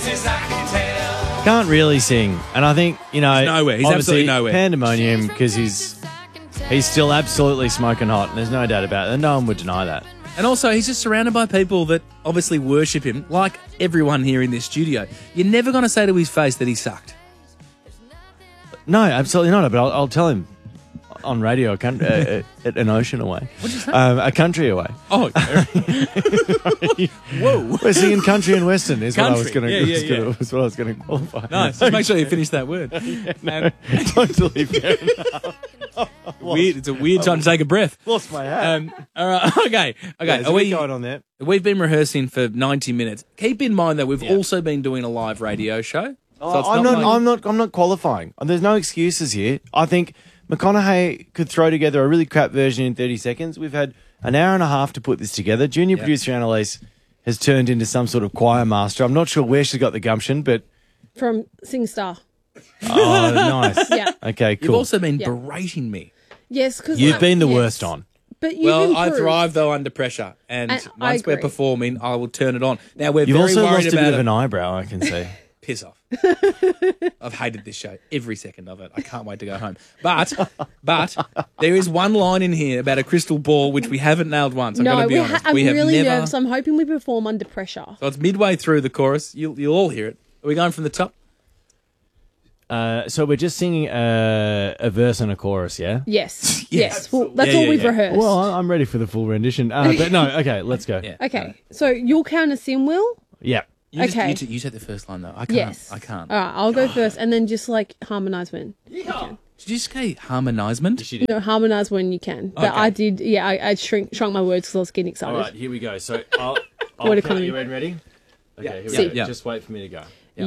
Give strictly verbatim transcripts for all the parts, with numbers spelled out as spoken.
Can't really sing, and I think you know He's nowhere. He's obviously absolutely nowhere. Pandemonium because he's he's still absolutely smoking hot, and there's no doubt about it. And no one would deny that. And also, he's just surrounded by people that obviously worship him, like everyone here in this studio. You're never going to say to his face that he sucked. No, absolutely not. But I'll, I'll tell him on radio, a country, uh, uh, an ocean away. What'd you say? Um, a country away. Oh, whoa! We're singing country and western. Is Country. what I was going Yeah, yeah, to. yeah. Is what I was going to qualify. Nice. Just make sure you finish that word. Yeah, no, totally fair enough. Weird. It's a weird time to take a breath. Lost my hat. Um, all right. Okay. Okay. Yeah, Are we we going on there? We've been rehearsing for ninety minutes. Keep in mind that we've Yeah. also been doing a live radio show. Oh, it's I'm not. like- I'm not. I'm not qualifying. There's no excuses here. I think McConaughey could throw together a really crap version in thirty seconds. We've had an hour and a half to put this together. Junior Yep. producer Annalise has turned into some sort of choir master. I'm not sure where she's got the gumption, but From SingStar. oh, nice. Yeah. Okay, You've cool. also been Yeah. berating me. Yes, because You've been the worst on. But you've Well, I improved. thrive though under pressure, and, And I once we're agree. performing, I will turn it on. Now we're You've very also worried lost a about bit of it. an eyebrow, I can see. Piss off. I've hated this show, every second of it. I can't wait to go home. But, but there is one line in here about a crystal ball which we haven't nailed once. I'm No, going to be we honest. ha- I'm we have really never. nervous. I'm hoping we perform under pressure. So it's midway through the chorus. You'll you'll all hear it. Are we going from the top? Uh, so we're just singing a, a verse and a chorus, yeah? Yes. Yeah, yes. Well, that's Yeah, all yeah, we've yeah. rehearsed. Well, I'm ready for the full rendition. Uh, but no, okay, let's go. Yeah. okay. So you'll count us in, Will? Yeah. You just, Okay. you, t- you take the first line though. I can't. Yes. I can't. All right, I'll go first and then just like harmonise when. Did you say harmonisement? No, harmonise when you can. But Okay. I did, yeah, I, I shrink, shrunk my words because I was getting excited. All right, here we go. So I'll, I'll What a count comedy. you in. Ready? Okay, Yeah. here we See. go. Yeah. Just wait for me to go. Yeah.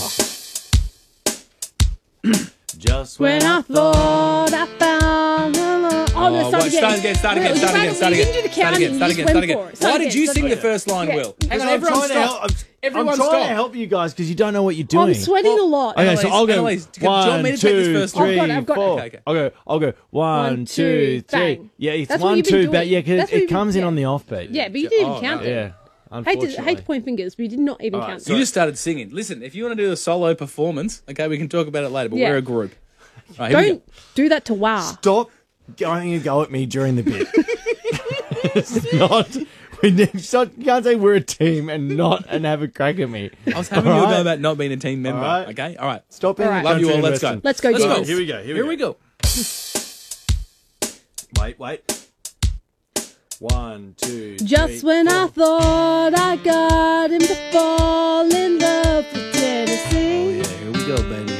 Just When I thought I found the love. Oh, no, Oh, start what- again. start again, start Wait, again, you start ran- again, start you again. didn't do the Start counting, again, you start just again, went start again. for it. Start Why again, did you start sing the again. first line, Yeah. Will? Hang Because on, I'm everyone trying to help. stop. I'm, Everyone I'm trying stop. to help you guys because you don't know what you're doing. I'm sweating a lot. Okay, Annalise, so I'll go Annalise, do you want one, me to take this two, first one? three, I've got it, I've got it. four. Okay, okay. I'll go. I'll go one, One, two, two, three. bang. Yeah, it's That's what one, you've been two, doing. but yeah, because That's what it you've been- comes in yeah. on the offbeat. Yeah, but you didn't Oh, even count no. it. yeah. Hate to, Unfortunately, hate to point fingers, but you did not even All right, count so- You it. just started singing. Listen, if you want to do a solo performance, okay, we can talk about it later, but Yeah. we're a group. All right, here we Don't do that to Wow. stop going and go at me during the bit. It's not. We need, stop, you can't say we're a team and not and have a crack at me. go. I was having All you right? go about not being a team member. All right. Okay, all right. Stop being All right. Love you all. country Let's go. and Let's go, Let's Diego. go. Here we go. Here we Here go. we go. Wait, wait. One, two, Just three, when four. I thought I got him to fall in love with Tennessee. Yeah, here we go, baby.